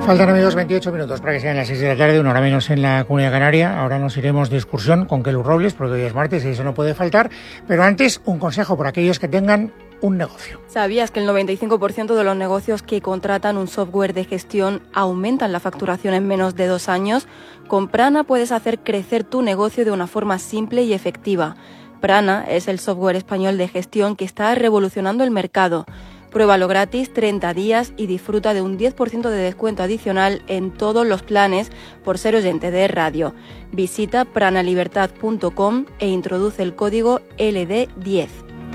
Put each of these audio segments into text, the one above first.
Faltan, amigos, 28 minutos para que sean las 6 de la tarde, una hora menos en la Comunidad Canaria. Ahora nos iremos de excursión con Kelu Robles, porque hoy es martes y eso no puede faltar. Pero antes, un consejo para aquellos que tengan un negocio. ¿Sabías que el 95% de los negocios que contratan un software de gestión aumentan la facturación en menos de 2 años? Con Prana puedes hacer crecer tu negocio de una forma simple y efectiva. Prana es el software español de gestión que está revolucionando el mercado. Pruébalo gratis 30 días y disfruta de un 10% de descuento adicional en todos los planes por ser oyente de radio. Visita pranalibertad.com e introduce el código LD10.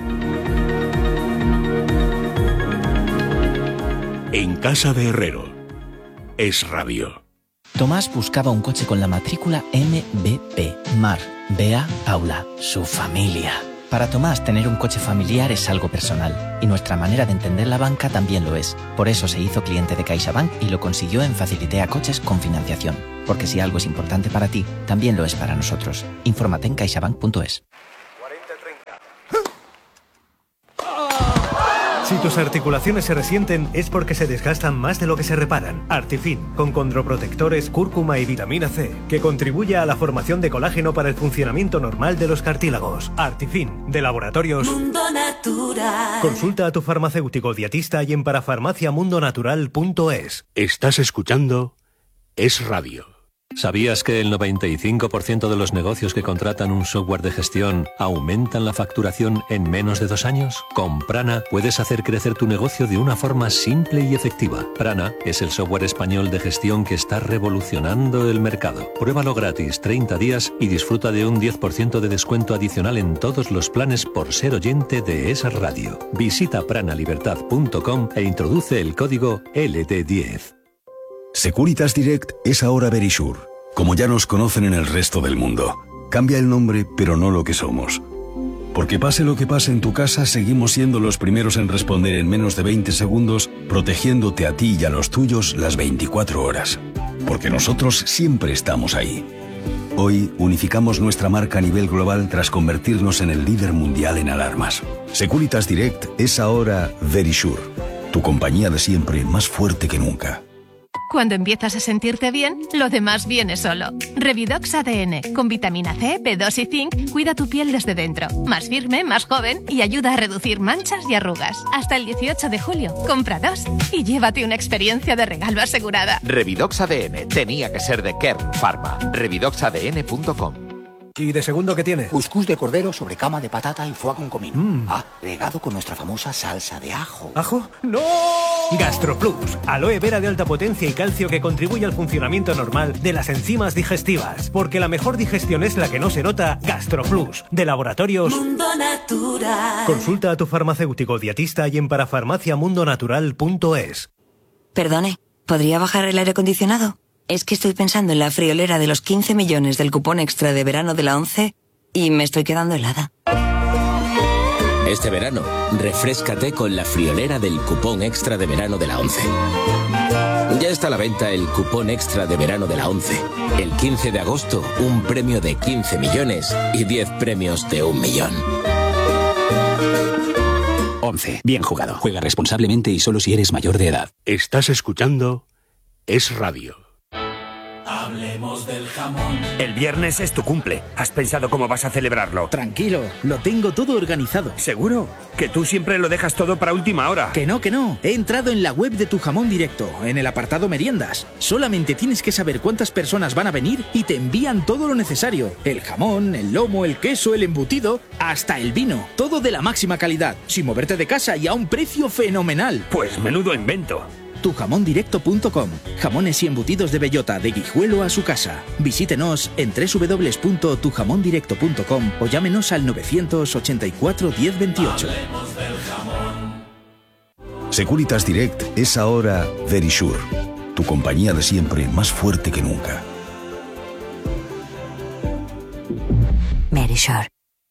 En casa de Herrero. Es radio. Tomás buscaba un coche con la matrícula MBP. Mar, Bea, Paula, su familia. Para Tomás, tener un coche familiar es algo personal, y nuestra manera de entender la banca también lo es. Por eso se hizo cliente de CaixaBank y lo consiguió en Facilitea Coches con financiación. Porque si algo es importante para ti, también lo es para nosotros. Infórmate en caixabank.es. Si tus articulaciones se resienten es porque se desgastan más de lo que se reparan. Artifin, con condroprotectores, cúrcuma y vitamina C, que contribuye a la formación de colágeno para el funcionamiento normal de los cartílagos. Artifin, de Laboratorios Mundo Natural. Consulta a tu farmacéutico dietista y en parafarmaciamundonatural.es. Estás escuchando Es Radio. ¿Sabías que el 95% de los negocios que contratan un software de gestión aumentan la facturación en menos de 2 años? Con Prana puedes hacer crecer tu negocio de una forma simple y efectiva. Prana es el software español de gestión que está revolucionando el mercado. Pruébalo gratis 30 días y disfruta de un 10% de descuento adicional en todos los planes por ser oyente de esa radio. Visita pranalibertad.com e introduce el código LD10. Securitas Direct es ahora Verisure, como ya nos conocen en el resto del mundo. Cambia el nombre, pero no lo que somos. Porque pase lo que pase en tu casa, seguimos siendo los primeros en responder en menos de 20 segundos, protegiéndote a ti y a los tuyos las 24 horas. Porque nosotros siempre estamos ahí. Hoy unificamos nuestra marca a nivel global tras convertirnos en el líder mundial en alarmas. Securitas Direct es ahora Verisure, tu compañía de siempre más fuerte que nunca. Cuando empiezas a sentirte bien, lo demás viene solo. Revidox ADN, con vitamina C, B2 y zinc, cuida tu piel desde dentro. Más firme, más joven y ayuda a reducir manchas y arrugas. Hasta el 18 de julio, compra 2 y llévate una experiencia de regalo asegurada. Revidox ADN, tenía que ser de Kern Pharma. Revidoxadn.com. ¿Y de segundo qué tiene? Cuscús de cordero sobre cama de patata y foie con comino. Regado con nuestra famosa salsa de ajo. ¿Ajo? ¡No! GastroPlus, aloe vera de alta potencia y calcio que contribuye al funcionamiento normal de las enzimas digestivas. Porque la mejor digestión es la que no se nota. GastroPlus, de Laboratorios Mundo Natural. Consulta a tu farmacéutico dietista y en parafarmaciamundonatural.es. Perdone, ¿podría bajar el aire acondicionado? Es que estoy pensando en la friolera de los 15 millones del cupón extra de verano de la 11 y me estoy quedando helada. Este verano, refréscate con la friolera del cupón extra de verano de la 11. Ya está a la venta el cupón extra de verano de la 11. El 15 de agosto, un premio de 15 millones y 10 premios de 1 millón. 11. Bien jugado. Juega responsablemente y solo si eres mayor de edad. Estás escuchando Es Radio. Hablemos del jamón. El viernes es tu cumple. ¿Has pensado cómo vas a celebrarlo? Tranquilo, lo tengo todo organizado. ¿Seguro? Que tú siempre lo dejas todo para última hora. Que no. He entrado en la web de Tu Jamón Directo, en el apartado meriendas. Solamente tienes que saber cuántas personas van a venir y te envían todo lo necesario. El jamón, el lomo, el queso, el embutido, hasta el vino. Todo de la máxima calidad, sin moverte de casa y a un precio fenomenal. Pues menudo invento. Tujamondirecto.com. Jamones y embutidos de bellota, de Guijuelo a su casa. Visítenos en www.tujamondirecto.com o llámenos al 984 1028. Securitas Direct es ahora Verisure, tu compañía de siempre más fuerte que nunca. Verisure.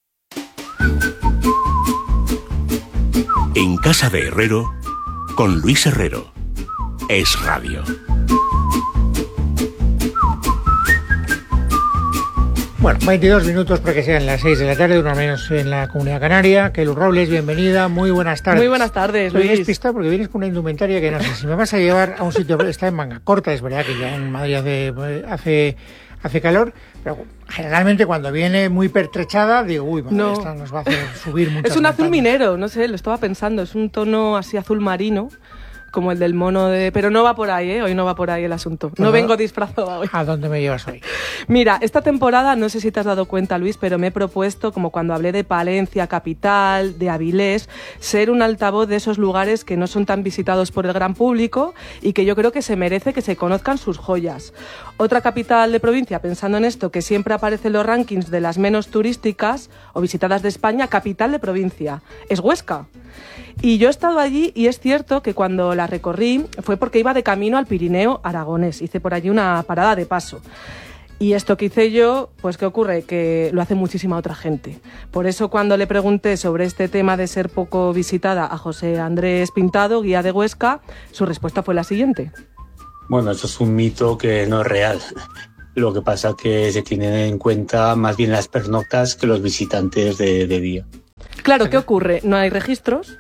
En casa de Herrero, con Luis Herrero. Es Radio. Bueno, 22 minutos para que sean las 6 de la tarde, una menos en la Comunidad Canaria. Kelly Robles, bienvenida, muy buenas tardes. Muy buenas tardes, Luis. Estoy despistado porque vienes con una indumentaria que no sé si me vas a llevar a un sitio, está en manga corta, es verdad que ya en Madrid hace calor, pero generalmente cuando viene muy pertrechada, digo, uy, madre, esta nos va a hacer subir muchas Es un azul montañas. minero, no sé, lo estaba pensando, es un tono así azul marino, como el del mono de... Pero no va por ahí, hoy no va por ahí el asunto. No vengo disfrazada hoy. ¿A dónde me llevas hoy? Mira, esta temporada, no sé si te has dado cuenta, Luis, pero me he propuesto, como cuando hablé de Palencia, capital, de Avilés, ser un altavoz de esos lugares que no son tan visitados por el gran público y que yo creo que se merece que se conozcan sus joyas. Otra capital de provincia, pensando en esto, que siempre aparece en los rankings de las menos turísticas o visitadas de España, capital de provincia, es Huesca. Y yo he estado allí y es cierto que cuando la recorrí fue porque iba de camino al Pirineo aragonés. Hice por allí una parada de paso. Y esto que hice yo, pues ¿qué ocurre? Que lo hace muchísima otra gente. Por eso cuando le pregunté sobre este tema de ser poco visitada a José Andrés Pintado, guía de Huesca, su respuesta fue la siguiente. Bueno, eso es un mito que no es real. Lo que pasa es que se tienen en cuenta más bien las pernoctas que los visitantes de día. Claro, ¿qué ocurre? No hay registros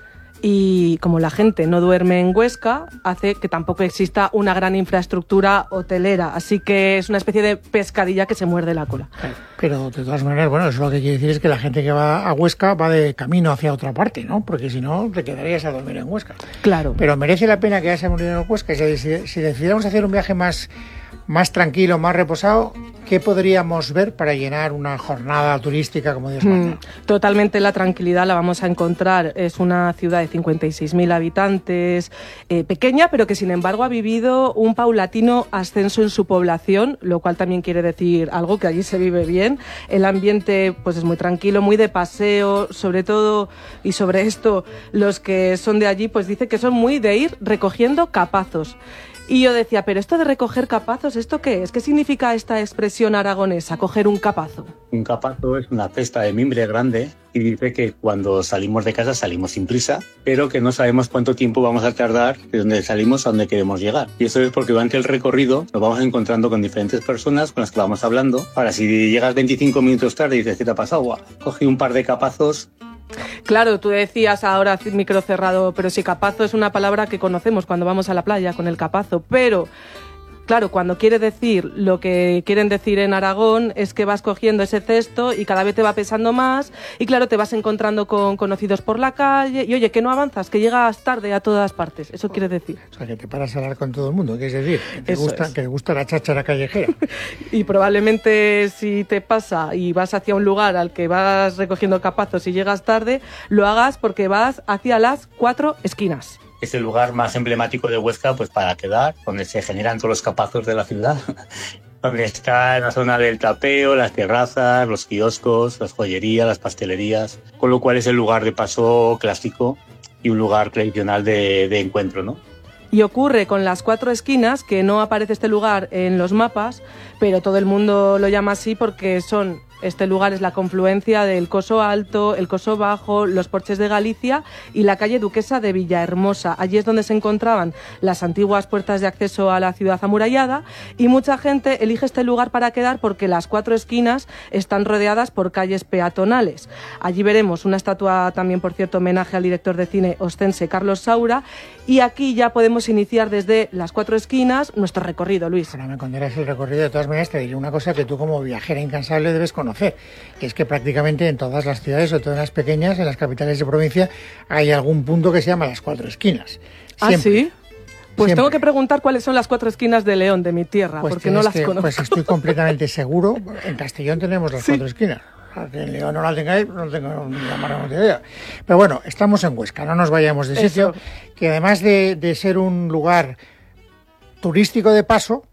y como la gente no duerme en Huesca, hace que tampoco exista una gran infraestructura hotelera. Así que es una especie de pescadilla que se muerde la cola. Pero de todas maneras, bueno, eso lo que quiere decir es que la gente que va a Huesca va de camino hacia otra parte, ¿no? Porque si no, te quedarías a dormir en Huesca. Claro. Pero merece la pena que hayas dormido en Huesca. Si decidiéramos hacer un viaje más tranquilo, más reposado, ¿qué podríamos ver para llenar una jornada turística como Dios manda? Totalmente la tranquilidad la vamos a encontrar. Es una ciudad de 56.000 habitantes, pequeña, pero que sin embargo ha vivido un paulatino ascenso en su población, lo cual también quiere decir algo, que allí se vive bien. El ambiente pues es muy tranquilo, muy de paseo, sobre todo, y sobre esto los que son de allí pues dicen que son muy de ir recogiendo capazos. Y yo decía, pero esto de recoger capazos, ¿esto qué es? ¿Qué significa esta expresión aragonesa, coger un capazo? Un capazo es una cesta de mimbre grande y dice que cuando salimos de casa salimos sin prisa, pero que no sabemos cuánto tiempo vamos a tardar de donde salimos a donde queremos llegar. Y eso es porque durante el recorrido nos vamos encontrando con diferentes personas con las que vamos hablando. Ahora, si llegas 25 minutos tarde y dices, ¿qué te ha pasado? Buah, cogí un par de capazos. Claro, tú decías ahora micro cerrado, pero si capazo es una palabra que conocemos cuando vamos a la playa con el capazo, pero claro, cuando quiere decir lo que quieren decir en Aragón es que vas cogiendo ese cesto y cada vez te va pesando más y claro, te vas encontrando con conocidos por la calle y oye, que no avanzas, que llegas tarde a todas partes, eso quiere decir. O sea, que te paras a hablar con todo el mundo, que es decir, que te gusta la cháchara callejera. Y probablemente si te pasa y vas hacia un lugar al que vas recogiendo capazos y llegas tarde, lo hagas porque vas hacia las 4 esquinas. Es el lugar más emblemático de Huesca pues para quedar, donde se generan todos los capazos de la ciudad, donde está la zona del tapeo, las terrazas, los kioscos, las joyerías, las pastelerías, con lo cual es el lugar de paso clásico y un lugar tradicional de encuentro, ¿no? Y ocurre con las 4 esquinas, que no aparece este lugar en los mapas, pero todo el mundo lo llama así porque este lugar es la confluencia del Coso Alto, el Coso Bajo, los Porches de Galicia y la calle Duquesa de Villahermosa. Allí es donde se encontraban las antiguas puertas de acceso a la ciudad amurallada y mucha gente elige este lugar para quedar porque las 4 esquinas están rodeadas por calles peatonales. Allí veremos una estatua también, por cierto, homenaje al director de cine ostense Carlos Saura y aquí ya podemos iniciar desde las 4 esquinas nuestro recorrido, Luis. Ahora me contarás el recorrido. De todas maneras te diré una cosa que tú como viajera incansable debes conocer, que es que prácticamente en todas las ciudades, sobre todo en las pequeñas, en las capitales de provincia, hay algún punto que se llama las 4 esquinas. Siempre. ¿Ah, sí? Pues siempre. Tengo que preguntar cuáles son las 4 esquinas de León, de mi tierra, pues porque no las conozco. Pues estoy completamente seguro. En Castellón tenemos las 4 esquinas. En León no las tengáis, no tengo ni la más remota idea. Pero bueno, estamos en Huesca, no nos vayamos de sitio, que además de ser un lugar turístico de paso,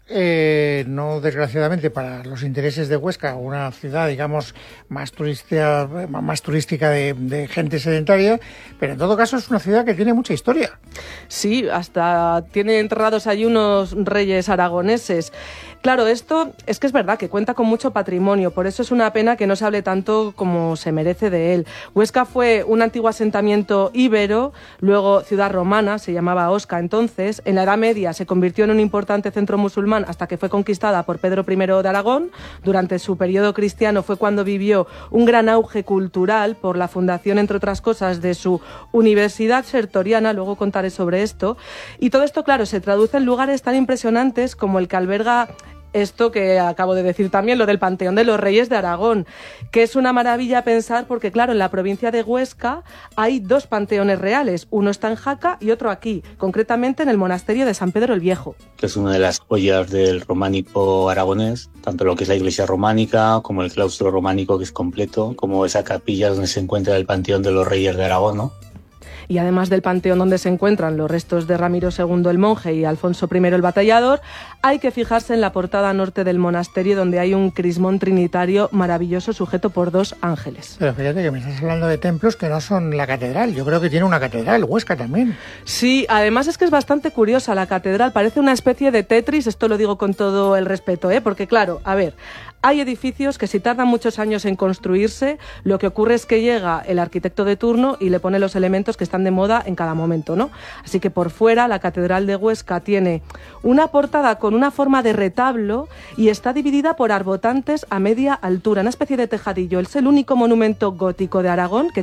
no desgraciadamente para los intereses de Huesca, una ciudad digamos más turística de gente sedentaria, pero en todo caso es una ciudad que tiene mucha historia. Sí, hasta tiene enterrados ahí unos reyes aragoneses. Claro, esto es que es verdad que cuenta con mucho patrimonio, por eso es una pena que no se hable tanto como se merece de él. Huesca fue un antiguo asentamiento íbero, luego ciudad romana, se llamaba Osca entonces. En la Edad Media se convirtió en un importante centro musulmán musulmán hasta que fue conquistada por Pedro I de Aragón. Durante su periodo cristiano fue cuando vivió un gran auge cultural por la fundación, entre otras cosas, de su Universidad Sertoriana, luego contaré sobre esto. Y todo esto, claro, se traduce en lugares tan impresionantes como el que alberga esto que acabo de decir también, lo del Panteón de los Reyes de Aragón, que es una maravilla pensar porque, claro, en la provincia de Huesca hay 2 panteones reales, uno está en Jaca y otro aquí, concretamente en el monasterio de San Pedro el Viejo. Que es una de las joyas del románico aragonés, tanto lo que es la iglesia románica como el claustro románico, que es completo, como esa capilla donde se encuentra el Panteón de los Reyes de Aragón, ¿no? Y además del panteón donde se encuentran los restos de Ramiro II el monje y Alfonso I el batallador, hay que fijarse en la portada norte del monasterio, donde hay un crismón trinitario maravilloso sujeto por 2 ángeles. Pero fíjate que me estás hablando de templos que no son la catedral. Yo creo que tiene una catedral, Huesca también. Sí, además es que es bastante curiosa la catedral, parece una especie de Tetris, esto lo digo con todo el respeto, porque claro, a ver, hay edificios que si tardan muchos años en construirse, lo que ocurre es que llega el arquitecto de turno y le pone los elementos que están de moda en cada momento, ¿no? Así que por fuera la Catedral de Huesca tiene una portada con una forma de retablo y está dividida por arbotantes a media altura, una especie de tejadillo. Es el único monumento gótico de Aragón que